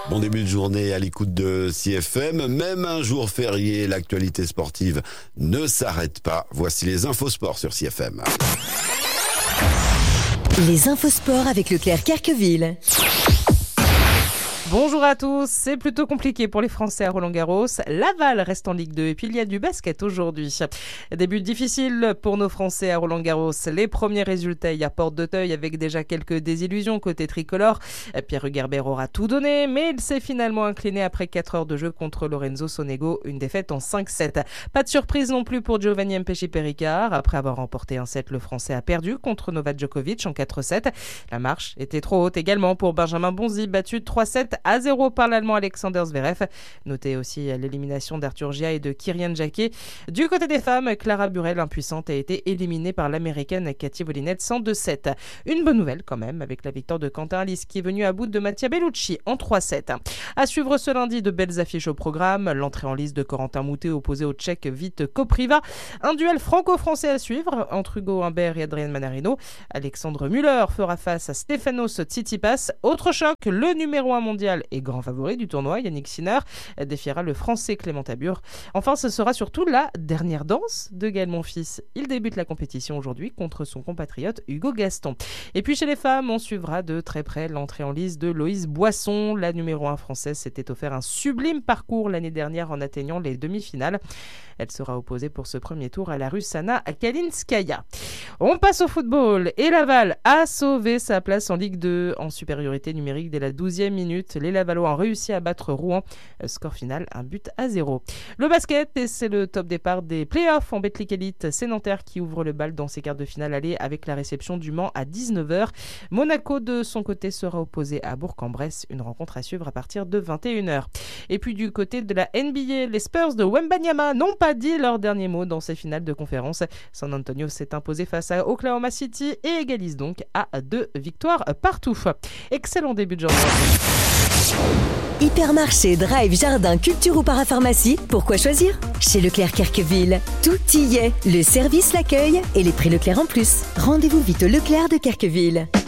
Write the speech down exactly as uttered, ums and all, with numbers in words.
Bon début de journée à l'écoute de C F M. Même un jour férié, l'actualité sportive ne s'arrête pas. Voici les infos sport sur C F M. Les infos sport avec Leclerc Querqueville. Bonjour à tous, c'est plutôt compliqué pour les Français à Roland-Garros. Laval reste en Ligue deux et puis il y a du basket aujourd'hui. Début difficile pour nos Français à Roland-Garros. Les premiers résultats y à Porte d'Auteuil avec déjà quelques désillusions côté tricolore. Pierre Hugerbert aura tout donné, mais il s'est finalement incliné après quatre heures de jeu contre Lorenzo Sonego, une défaite en cinq sept. Pas de surprise non plus pour Giovanni Mpéchi-Péricard. Après avoir remporté un set, le Français a perdu contre Novak Djokovic en quatre sept. La marche était trop haute également pour Benjamin Bonzi, battu trois sept à zéro par l'Allemand Alexander Zverev. Notez aussi l'élimination d'Arthur Gia et de Kirian Jacquet. Du côté des femmes, Clara Burel, impuissante, a été éliminée par l'américaine Cathy Volinette cent deux sept. Une bonne nouvelle quand même avec la victoire de Quentin Alice qui est venu à bout de Mattia Bellucci en trois sept. À suivre ce lundi, de belles affiches au programme. L'entrée en lice de Corentin Moutet opposé au Tchèque Vít Kopriva. Un duel franco-français à suivre entre Hugo Humbert et Adrien Manarino. Alexandre Müller fera face à Stefanos Tsitsipas. Autre choc, le numéro un mondial et grand favori du tournoi, Yannick Sinner, défiera le Français Clément Tabur. Enfin, ce sera surtout la dernière danse de Gaël Monfils. Il débute la compétition aujourd'hui contre son compatriote Hugo Gaston. Et puis chez les femmes, on suivra de très près l'entrée en lice de Loïse Boisson. La numéro un française s'était offert un sublime parcours l'année dernière en atteignant les demi-finales. Elle sera opposée pour ce premier tour à la Russe Anna Kalinskaya. On passe au football et Laval a sauvé sa place en Ligue deux en supériorité numérique dès la douzième minute. Les Lavallois ont réussi à battre Rouen. Score final, un but à zéro. Le basket, et c'est le top départ des playoffs en Betclic Elite. C'est Nanterre qui ouvre le bal dans ses quarts de finale aller avec la réception du Mans à dix-neuf heures. Monaco, de son côté, sera opposé à Bourg-en-Bresse. Une rencontre à suivre à partir de vingt et une heures. Et puis du côté de la N B A, les Spurs de Wembanyama n'ont pas dit leur dernier mot dans ces finales de conférence. San Antonio s'est imposé face à Oklahoma City et égalise donc à deux victoires partout. Excellent début de journée. Hypermarché, drive, jardin, culture ou parapharmacie, pourquoi choisir? Chez Leclerc Querqueville, tout y est. Le service, l'accueil et les prix Leclerc en plus. Rendez-vous vite au Leclerc de Querqueville.